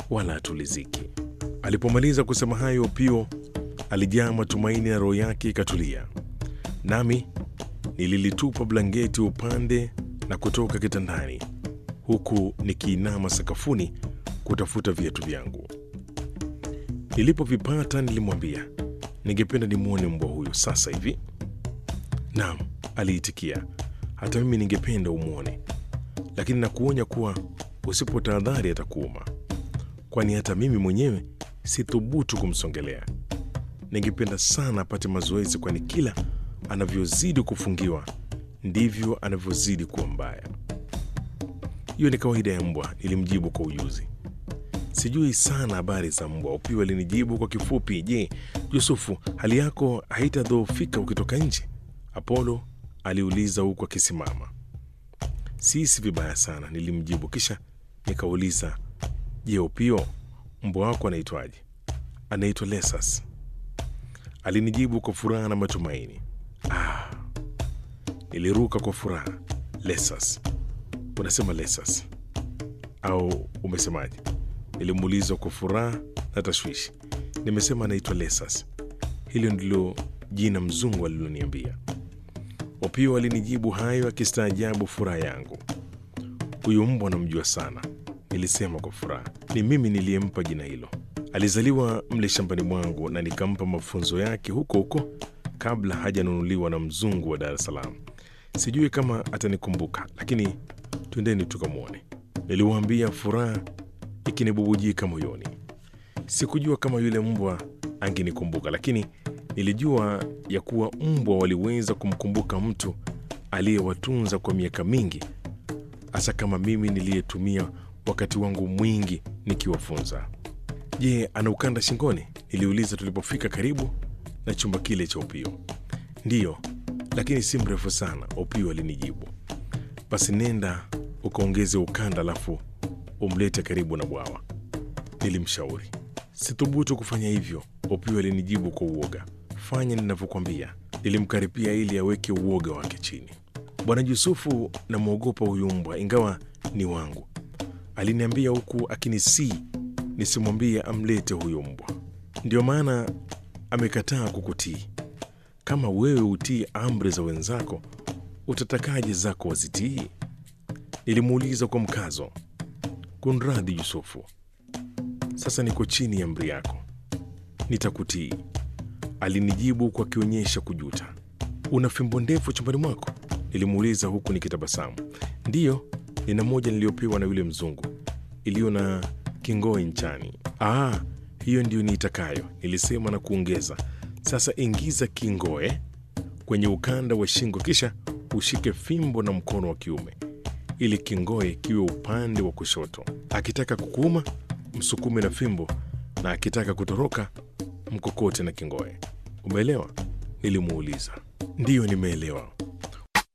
wala hatuliziki. Alipomaliza kusema hayo, Opiyo alijaa matumaini na roho yake ikatulia. Nami nililitupa blanketi upande na kutoka kitandani, huku nikiinama sakafuni kutafuta viatu vyangu. Nilipovipata nilimwambia, ningependa nimwone mbwa huyo sasa hivi. Naam, aliitikia, hata mimi ningependa umwone, lakini nakuonya kuwa usipotahadhari atakuuma, kwani hata mimi mwenyewe sithubutu kumsongelea. Ningependa sana apate mazoezi, kwani kila anavyozidi kufungiwa ndivyo anavyozidi kuwa mbaya. Hiyo ni kawaida ya mbwa, nilimjibu kwa ujuzi. Sijui sana habari za mbwa, Opiyo alinijibu kwa kifupi. Je, Yusufu, hali yako haitadhoofika ukitoka nje? Apolo aliuliza huku akisimama. Si vibaya sana, nilimjibu, kisha nikauliza, je, Opiyo, mbwa wako anaitwaje? Anaitwa Lesas, alinijibu kwa furaha na matumaini. Niliruka kwa furaha. Lesas? Unasema Lesas au umesemaje? Nilimuuliza kwa furaha na tashwishi. Nimesema anaitwa Lesas, hilo ndilo jina mzungu aliloniambia. Opiyo alinijibu hayo akistaajabu furaha yangu. Huyu mbwa namjua sana, nilisema kwa furaha. Ni mimi niliyempa jina hilo. Alizaliwa mle shambani mwangu na nikampa mafunzo yake huko huko kabla hajanunuliwa na mzungu wa Dar es Salaam. Sijui kama atanikumbuka, lakini twendeni tukamwone, niliwaambia, furaha ikinibubujika moyoni. Sikujua kama yule mbwa angenikumbuka, lakini nilijua ya kuwa mbwa waliweza kumkumbuka mtu aliyewatunza kwa miaka mingi, hasa kama mimi niliyetumia wakati wangu mwingi nikiwafunza. Je, ana ukanda shingoni? Niliuliza tulipofika karibu na chumba kile cha Opiyo. Ndiyo, lakini si mrefu sana, Opiyo alinijibu. Basi nenda ukaongeze ukanda, alafu umlete karibu na bwawa, nilimshauri. Sithubutu kufanya hivyo, Opiyo alinijibu kwa uoga. Fanya ninavyokwambia, nilimkaripia ili aweke uoga wake chini. Bwana Yusufu, namwogopa huyu mbwa, ingawa ni wangu, aliniambia huku akinisii nisimwambie amlete huyo mbwa. Ndio maana amekataa kukutii. Kama wewe utii amri za wenzako, utatakaje zako wazitii? Nilimuuliza kwa mkazo. Kunradhi Yusufu, sasa niko chini ya amri yako, nitakutii, alinijibu kwa kionyesha kujuta. Una fimbo ndefu chumbani mwako? Nilimuuliza huku nikitabasamu. Ndiyo, nina moja niliyopewa na yule mzungu, iliyo na kingoe nchani. Hiyo ndio niitakayo, nilisema na kuongeza, sasa ingiza kingoe kwenye ukanda wa shingo, kisha ushike fimbo na mkono wa kiume ili kingoe kiwe upande wa kushoto. Akitaka kukuuma, msukume na fimbo, na akitaka kutoroka, mkokote na kingoe. Umeelewa? Nilimuuliza. Ndiyo, nimeelewa,